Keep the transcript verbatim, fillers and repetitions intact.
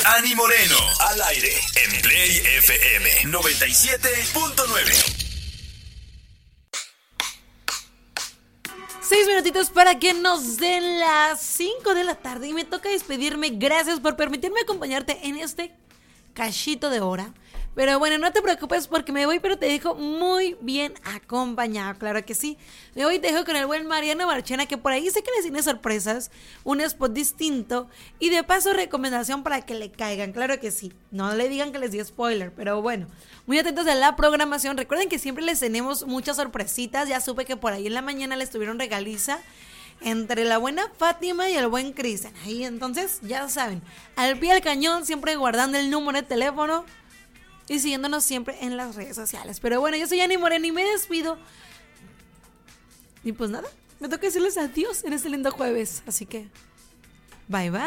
Ani Moreno, al aire, en Play F M noventa y siete punto nueve. Seis minutitos para que nos den las cinco de la tarde y me toca despedirme. Gracias por permitirme acompañarte en este cachito de hora. Pero bueno, no te preocupes porque me voy, pero te dejo muy bien acompañado, claro que sí. Me voy y te dejo con el buen Mariano Marchena, que por ahí sé que les tiene sorpresas, un spot distinto y de paso recomendación para que le caigan, claro que sí. No le digan que les di spoiler, pero bueno, muy atentos a la programación. Recuerden que siempre les tenemos muchas sorpresitas. Ya supe que por ahí en la mañana les tuvieron regaliza entre la buena Fátima y el buen Cristian. Ahí entonces, ya saben, al pie del cañón, siempre guardando el número de teléfono y siguiéndonos siempre en las redes sociales. Pero bueno, yo soy Ani Moreno y me despido. Y pues nada, me toca decirles adiós en este lindo jueves. Así que, bye bye.